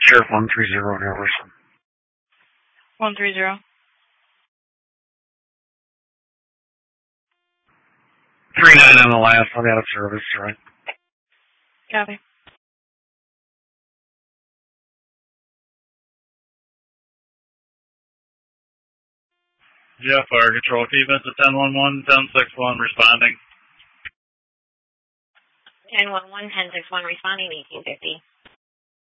Sheriff 130 Harrison. 130. 39 on the last. I'm out of service, right? Copy. Jeff, Fire Control, keep us at 1011, 1061 responding. 1011, 1061 responding, 1850.